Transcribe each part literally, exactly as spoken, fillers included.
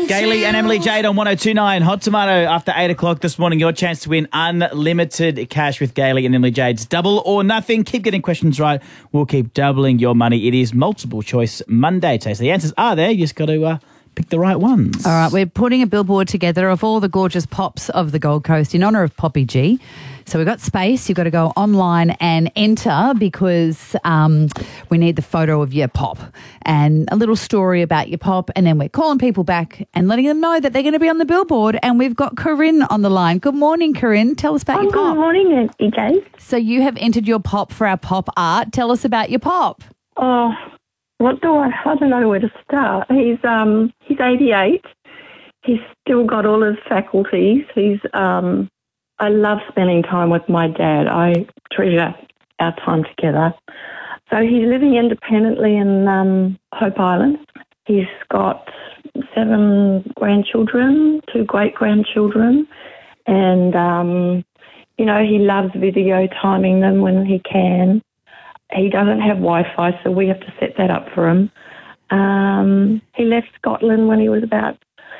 Gailey and Emily Jade on one oh two point nine Hot Tomato after eight o'clock this morning. Your chance to win unlimited cash with Gailey and Emily Jade's Double or Nothing. Keep getting questions right. We'll keep doubling your money. It is multiple choice Monday today. So the answers are there. You just got to uh, pick the right ones. All right, we're putting a billboard together of all the gorgeous pops of the Gold Coast in honour of Poppy G. So we've got space. You've got to go online and enter because um, we need the photo of your pop and a little story about your pop. And then we're calling people back and letting them know that they're going to be on the billboard. And we've got Corinne on the line. Good morning, Corinne. Tell us about Oh, your pop. good morning, E J. So you have entered your pop for our pop art. Tell us about your pop. Oh, what do I? I don't know where to start. He's um he's eighty-eight. He's still got all his faculties. He's um. I love spending time with my dad. I treasure our time together. So he's living independently in um, Hope Island. He's got seven grandchildren, two great-grandchildren, and, um, you know, he loves video timing them when he can. He doesn't have Wi-Fi, so we have to set that up for him. Um, he left Scotland when he was about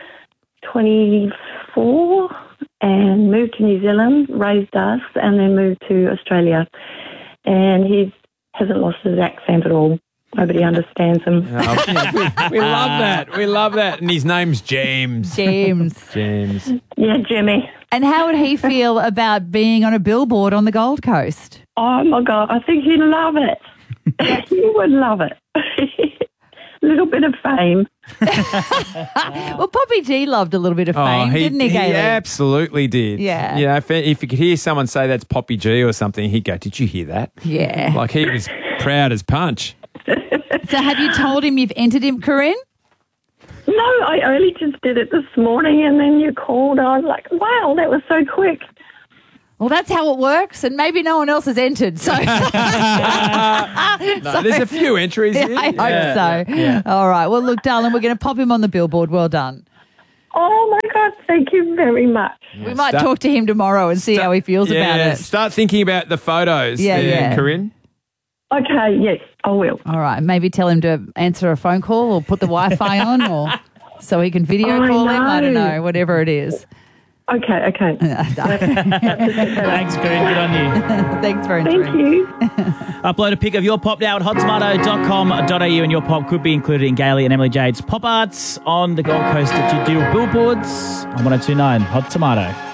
twenty-four and moved to New Zealand, raised us, and then moved to Australia. And he hasn't lost his accent at all. Nobody understands him. Oh, we, we love that. We love that. And his name's James. James. James. Yeah, Jimmy. And how would he feel about being on a billboard on the Gold Coast? Oh, my God. I think he'd love it. He would love it. A little bit of fame. Well, Poppy G loved a little bit of Oh, fame, he, didn't he, he Gailey? absolutely did. Yeah. You know, if, if you could hear someone say that's Poppy G or something, he'd go, did you hear that? Yeah. Like he was proud as punch. So have you told him you've entered him, Corinne? No, I only just did it this morning, and then you called. I was like, wow, that was so quick. Well, that's how it works, and maybe no one else has entered. So, No, there's a few entries yeah, here. I hope so. yeah. All right. Well, look, darling, we're going to pop him on the billboard. Well done. Oh, my God, thank you very much. We might start- talk to him tomorrow and see how he feels yeah, about it. Start thinking about the photos Yeah, there, yeah. Corinne. Okay, yes, I will. All right. Maybe tell him to answer a phone call or put the Wi-Fi on, or so he can video I call him. I don't know. know. Whatever it is. Okay, okay. Thanks, Corinne. Good on you. Thanks very much. Thank you. Upload a pic of your pop now at hot tomato dot com dot a u and your pop could be included in Gailey and Emily Jade's Pop Arts on the Gold Coast at your billboards on one oh two point nine Hot Tomato.